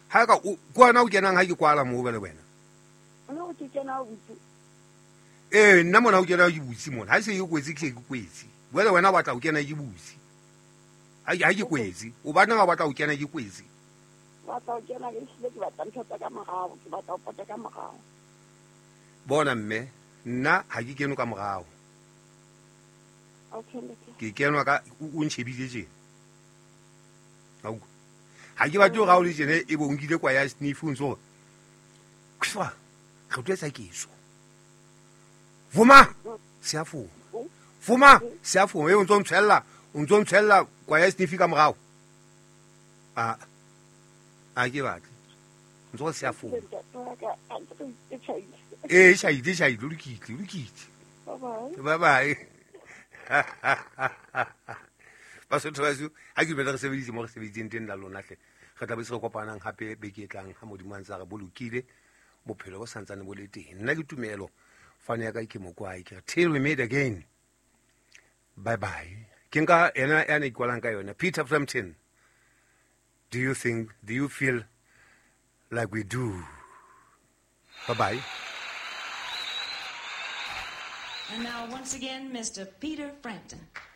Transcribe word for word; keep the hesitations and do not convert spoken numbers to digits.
ha ka kwana o kenang ha ke kwala mo bele wena Ana o tsena o butse. eh nna mona o kena ke butsi mona ha se e kwetse ke ke kwetse wena wena batla o kena ke butsi ha ha ke kwetse o batla ga batla o kena ke kwetse Batla o tsena ke se ke batla ntse ka mogao ke batla o pota ka mogao. bona mme nna ha ke keno ka mogao Okay ke kenwa ka o ntshebile tjena ha o ha ke batlo ga o le tjena e bo nkile kwa ya sniffung so kshwa re tletsa keso vuma se a fuma vuma se a fuma e o ntso ntshella o ntso ntshella kwa ya sniffi ka mogao a a ke batla ntso se a fuma eh shaidi shaidi o lokitse o lokitse bye bye basotho ba se ha ke bela re sebedise mo re sebeditseng teng la lona hle re tla be se re kopanang hape beke tlang ha modimo a ntse re bolokile bophelo bo santsane bo le teng nna ke tumelo fane ya ka ke mo kwa ke till we meet again bye bye ke nka ena ena ikwalang ka yona Peter Frampton. Do you think do you feel like we do? Bye bye. And now once again Mister Peter Frampton.